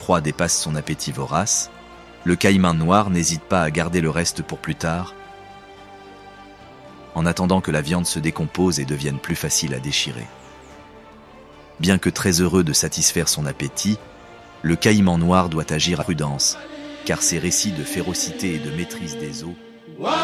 proie dépasse son appétit vorace, le caïman noir n'hésite pas à garder le reste pour plus tard, en attendant que la viande se décompose et devienne plus facile à déchirer. Bien que très heureux de satisfaire son appétit, le caïman noir doit agir à prudence, car ses récits de férocité et de maîtrise des eaux